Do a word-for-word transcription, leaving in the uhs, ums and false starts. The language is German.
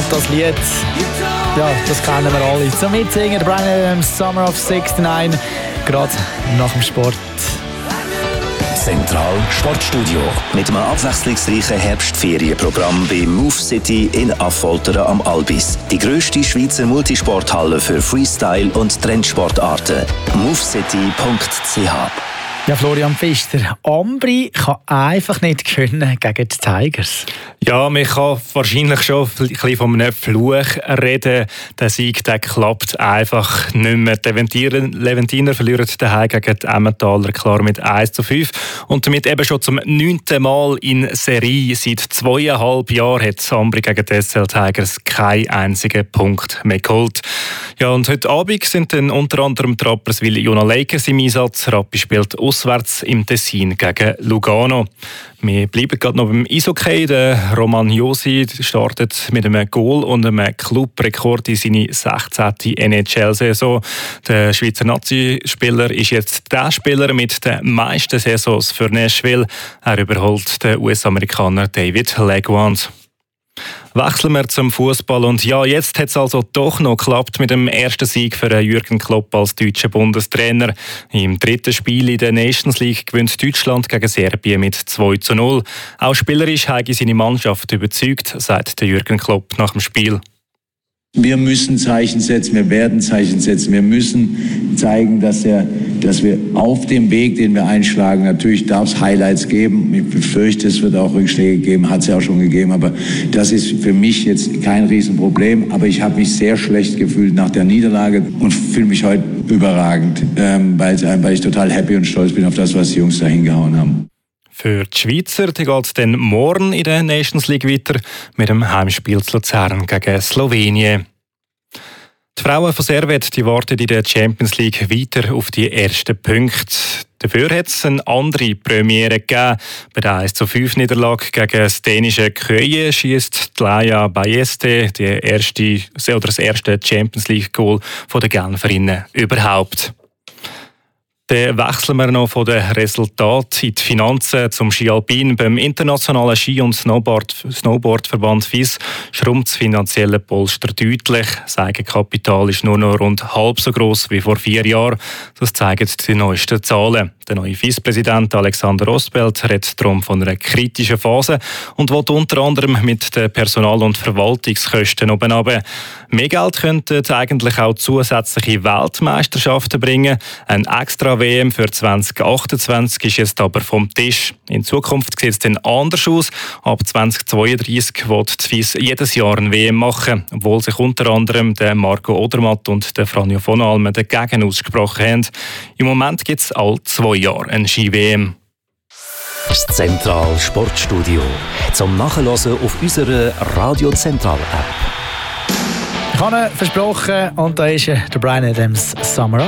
Und das Lied, ja, das kennen wir alle. Zum Mitsingen, der Bryan Adams, Summer of sixty-nine, gerade nach dem Sport. Zentral Sportstudio mit einem abwechslungsreichen Herbstferienprogramm bei Move City in Affoltern am Albis. Die grösste Schweizer Multisporthalle für Freestyle und Trendsportarten. movecity punkt c h. Ja, Florian Pfister, Ambri kann einfach nicht gewinnen gegen die Tigers. Ja, man kann wahrscheinlich schon ein bisschen von einem Fluch reden. Der Sieg der klappt einfach nicht mehr. Die Leventiner verlieren daheim gegen die Emmentaler klar mit eins zu fünf. Und damit eben schon zum neunten Mal in Serie. Seit zweieinhalb Jahren hat Ambri gegen die S L Tigers keinen einzigen Punkt mehr geholt. Ja, und heute Abend sind dann unter anderem die Rapperswil Jona Lakers im Einsatz. Rappi spielt auswärts im Tessin gegen Lugano. Wir bleiben gerade noch beim Eishockey. Der Roman Josi startet mit einem Goal und einem Clubrekord in seine sechzehnte N H L-Saison. Der Schweizer Nazi-Spieler ist jetzt der Spieler mit den meisten Saisons für Nashville. Er überholt den U S-Amerikaner David Legwand. Wechseln wir zum Fußball und ja, jetzt hat es also doch noch geklappt mit dem ersten Sieg für Jürgen Klopp als deutscher Bundestrainer. Im dritten Spiel in der Nations League gewinnt Deutschland gegen Serbien mit zwei zu null. Auch spielerisch hat seine Mannschaft überzeugt, sagt der Jürgen Klopp nach dem Spiel. Wir müssen Zeichen setzen, wir werden Zeichen setzen. Wir müssen zeigen, dass, der, dass wir auf dem Weg, den wir einschlagen, natürlich darf es Highlights geben. Ich befürchte, es wird auch Rückschläge geben, hat es ja auch schon gegeben. Aber das ist für mich jetzt kein Riesenproblem. Aber ich habe mich sehr schlecht gefühlt nach der Niederlage und fühle mich heute überragend, ähm, weil, weil ich total happy und stolz bin auf das, was die Jungs da hingehauen haben. Für die Schweizer geht es dann morgen in der Nations League weiter mit dem Heimspiel zu Luzern gegen Slowenien. Die Frauen von Servette die warten in der Champions League weiter auf die ersten Punkte. Dafür hat es eine andere Premiere gegeben. Bei der eins zu fünf Niederlage gegen das dänische Køje schiesst Laia Bajeste die erste, oder das erste Champions League Goal der Genferinnen überhaupt. Dann wechseln wir noch von den Resultaten in die Finanzen zum Ski Alpin. Beim internationalen Ski- und Snowboard, Snowboardverband F I S schrumpft das finanzielle Polster deutlich. Das Eigenkapital ist nur noch rund halb so gross wie vor vier Jahren. Das zeigen die neuesten Zahlen. Der neue F I S-Präsident Alexander Ostbelt redet darum von einer kritischen Phase und will unter anderem mit den Personal- und Verwaltungskosten oben runter. Mehr Geld könnten eigentlich auch zusätzliche Weltmeisterschaften bringen. Ein extra W M für zwanzig achtundzwanzig ist jetzt aber vom Tisch. In Zukunft sieht es dann anders aus. Ab zwanzig zweiunddreißig wird die F I S jedes Jahr ein W M machen, obwohl sich unter anderem der Marco Odermatt und der Franjo von Almen dagegen ausgesprochen haben. Im Moment gibt es alle zwei Jahre ein Ski-W M. Das Zentral Sportstudio zum Nachhören auf unserer Radio Zentral App. Ich habe versprochen, und da ist der Bryan Adams Summer